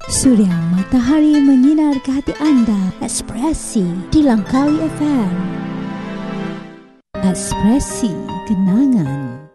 Surya matahari menyinar ke hati anda. Ekspresi di Langkawi FM. Ekspresi kenangan.